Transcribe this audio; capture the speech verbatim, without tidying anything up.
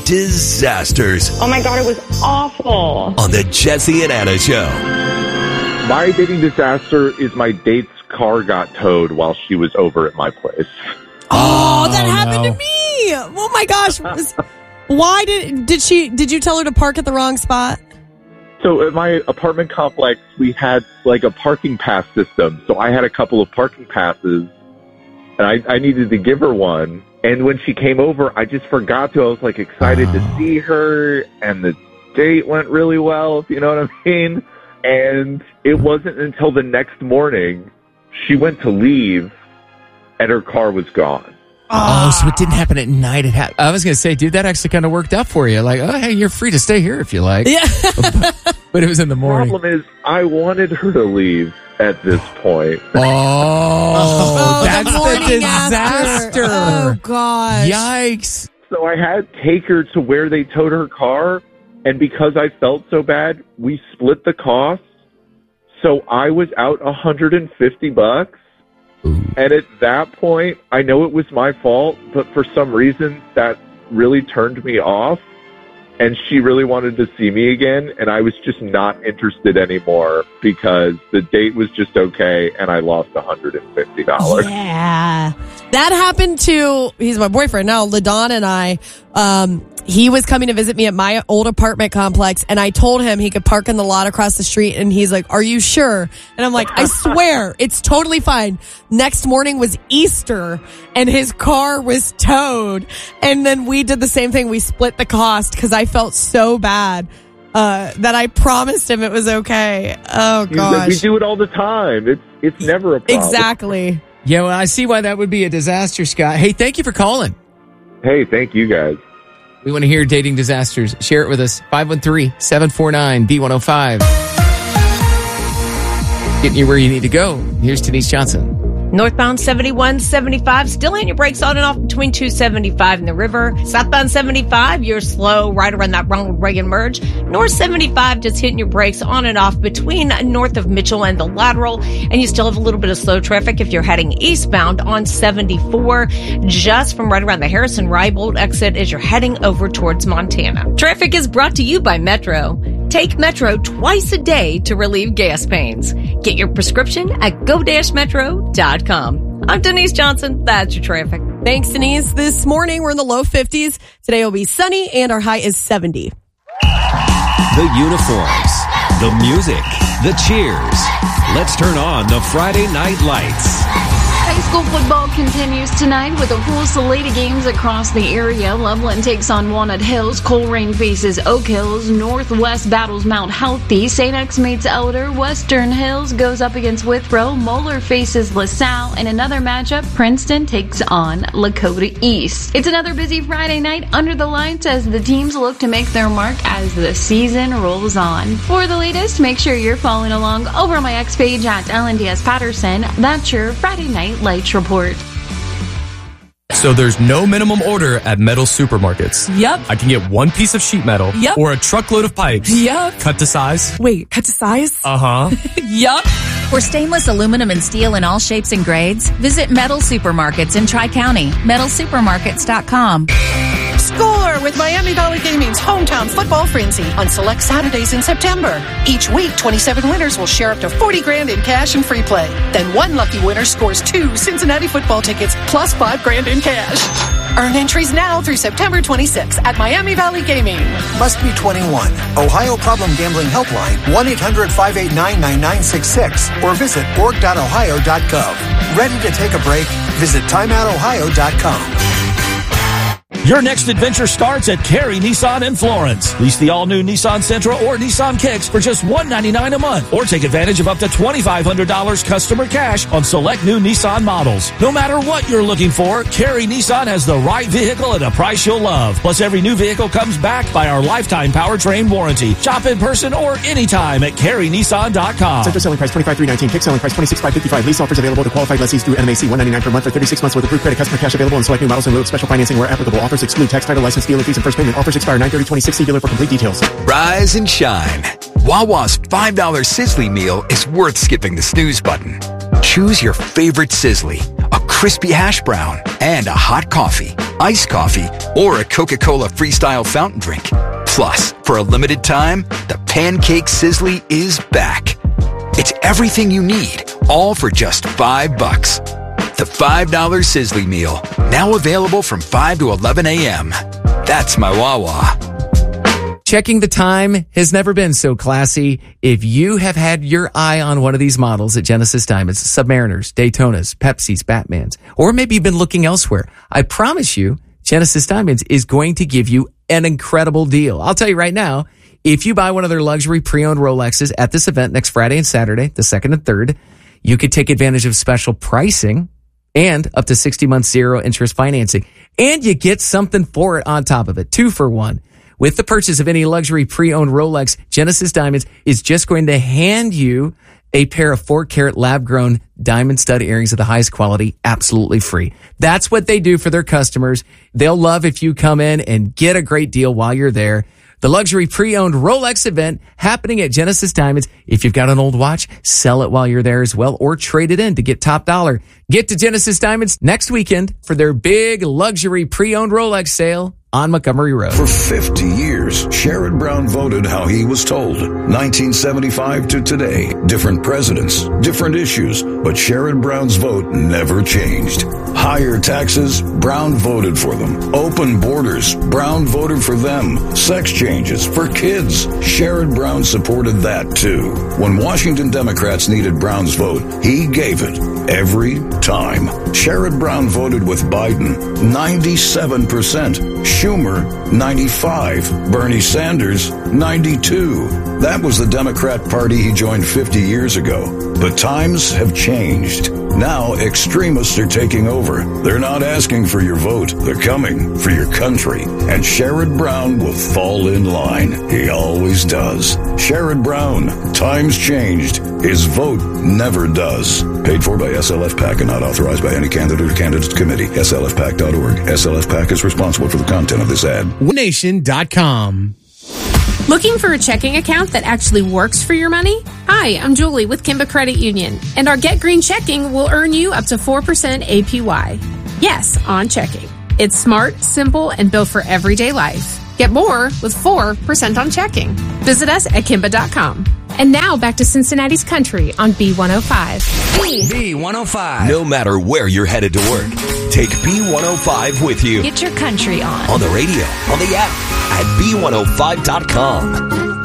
disasters. Oh my God, it was awful. On the Jesse and Anna Show. My dating disaster is my date's car got towed while she was over at my place. Oh, that Oh, happened no. to me. Oh my gosh. Was- Why did did she did you tell her to park at the wrong spot? So at my apartment complex, we had like a parking pass system. So I had a couple of parking passes, and I, I needed to give her one. And when she came over, I just forgot to. I was like excited Oh. to see her, and the date went really well, if you know what I mean. And it wasn't until the next morning she went to leave, and her car was gone. Oh, so it didn't happen at night. It ha- I was going to say, dude, that actually kind of worked out for you. Like, oh, hey, you're free to stay here if you like. Yeah. But it was in the morning. Problem is, I wanted her to leave at this point. Oh, the that's the morning disaster. after. Oh gosh. Yikes. So I had to take her to where they towed her car, and because I felt so bad, we split the cost. So I was out one hundred fifty bucks. Ooh. And at that point, I know it was my fault, but for some reason that really turned me off. And she really wanted to see me again, and I was just not interested anymore because the date was just okay, and I lost one hundred fifty dollars. Yeah. That happened to, he's my boyfriend now, LaDon and I. Um, he was coming to visit me at my old apartment complex, and I told him he could park in the lot across the street, and he's like, are you sure? And I'm like, I swear, it's totally fine. Next morning was Easter, and his car was towed. And then we did the same thing. We split the cost because I felt so bad uh, that I promised him it was okay. Oh, gosh. We do it all the time. It's, it's never a problem. Exactly. Yeah, well, I see why that would be a disaster, Scott. Hey, thank you for calling. Hey, thank you guys. We want to hear dating disasters. Share it with us. five one three, seven four nine, B one oh five. Getting you where you need to go. Here's Denise Johnson. Northbound seventy-one seventy-five, still hitting your brakes on and off between two seventy-five and the river. Southbound seventy-five, you're slow right around that Ronald Reagan merge. North seventy-five, just hitting your brakes on and off between north of Mitchell and the lateral. And you still have a little bit of slow traffic if you're heading eastbound on seventy-four, just from right around the Harrison-Rybold exit as you're heading over towards Montana. Traffic is brought to you by Metro. Take Metro twice a day to relieve gas pains. Get your prescription at go dash metro dot com. I'm Denise Johnson. That's your traffic. Thanks, Denise. This morning, we're in the low fifties. Today will be sunny, and our high is seventy. The uniforms, the music, the cheers. Let's turn on the Friday Night Lights. High school football continues tonight with a full slate of games across the area. Loveland takes on Walnut Hills. Coleraine faces Oak Hills. Northwest battles Mount Healthy. Saint X meets Elder. Western Hills goes up against Withrow. Moeller faces LaSalle. In another matchup, Princeton takes on Lakota East. It's another busy Friday night under the lights as the teams look to make their mark as the season rolls on. For the latest, make sure you're following along over my X page at Ellen Diaz Patterson. That's your Friday Night Lights report. So there's no minimum order at metal supermarkets. Yep. I can get one piece of sheet metal Yep. or a truckload of pipes. Yep. Cut to size. Wait, cut to size? Uh-huh. Yup. For stainless aluminum and steel in all shapes and grades, visit Metal Supermarkets in Tri-County. metal supermarkets dot com. Score with Miami Valley Gaming's hometown football frenzy on select Saturdays in September. Each week, twenty-seven winners will share up to forty grand in cash and free play. Then one lucky winner scores two Cincinnati football tickets plus five grand in cash. Earn entries now through September twenty-sixth at Miami Valley Gaming. Must be twenty-one. Ohio Problem Gambling Helpline, one eight hundred five eight nine nine nine six six, or visit org dot ohio dot gov. Ready to take a break? Visit time out ohio dot com. Your next adventure starts at Cary Nissan in Florence. Lease the all-new Nissan Sentra or Nissan Kicks for just one hundred ninety-nine dollars a month, or take advantage of up to twenty-five hundred dollars customer cash on select new Nissan models. No matter what you're looking for, Cary Nissan has the right vehicle at a price you'll love. Plus, every new vehicle comes backed by our lifetime powertrain warranty. Shop in person or anytime at Cary Nissan dot com. Sentra selling price twenty-five thousand three hundred nineteen dollars. Kick selling price twenty-six thousand five hundred fifty-five dollars. Lease offers available to qualified lessees through N M A C one hundred ninety-nine dollars per month for thirty-six months with approved credit. Customer cash available on select new models in lieu of special financing where applicable. Offers exclude tax, title, license, dealer fees, and first payment. Offers expire nine thirty twenty-six. See dealer for complete details. Rise and shine. Wawa's five dollar Sizzly meal is worth skipping the snooze button. Choose your favorite Sizzly, a crispy hash brown, and a hot coffee. iced coffee, or a Coca-Cola Freestyle fountain drink. Plus, for a limited time, the Pancake Sizzly is back. It's everything you need, all for just five bucks. The five dollar Sizzly meal, now available from five to eleven a.m. That's my Wawa. Checking the time has never been so classy. If you have had your eye on one of these models at Genesis Diamonds, Submariners, Daytonas, Pepsis, Batmans, or maybe you've been looking elsewhere, I promise you, Genesis Diamonds is going to give you an incredible deal. I'll tell you right now, if you buy one of their luxury pre-owned Rolexes at this event next Friday and Saturday, the second and third, you could take advantage of special pricing and up to sixty months zero interest financing. And you get something for it on top of it. Two for one. With the purchase of any luxury pre-owned Rolex, Genesis Diamonds is just going to hand you a pair of four carat lab grown diamond stud earrings of the highest quality, absolutely free. That's what they do for their customers. They'll love if you come in and get a great deal while you're there. The luxury pre-owned Rolex event happening at Genesis Diamonds. If you've got an old watch, sell it while you're there as well, or trade it in to get top dollar. Get to Genesis Diamonds next weekend for their big luxury pre-owned Rolex sale on Montgomery Road. For fifty years, Sherrod Brown voted how he was told. nineteen seventy-five to today, different presidents, different issues, but Sherrod Brown's vote never changed. Higher taxes, Brown voted for them. Open borders, Brown voted for them. Sex changes for kids, Sherrod Brown supported that too. When Washington Democrats needed Brown's vote, he gave it every time. Sherrod Brown voted with Biden, ninety-seven percent. Schumer, ninety-five. Bernie Sanders, ninety-two. That was the Democrat Party he joined fifty years ago. But times have changed. Now extremists are taking over. They're not asking for your vote. They're coming for your country. And Sherrod Brown will fall in line. He always does. Sherrod Brown, times changed. His vote never does. Paid for by S L F PAC and not authorized by any candidate or candidate committee. S L F PAC dot org. S L F PAC is responsible for the content of this ad. Nation dot com. Looking for a checking account that actually works for your money? Hi, I'm Julie with Kimba Credit Union, and our Get Green Checking will earn you up to four percent A P Y. Yes, on checking. It's smart, simple, and built for everyday life. Get more with four percent on checking. Visit us at Kimba dot com. And now back to Cincinnati's Country on B one oh five. B, B one oh five. No matter where you're headed to work, take B one oh five with you. Get your country on. On the radio, on the app, at B one oh five dot com.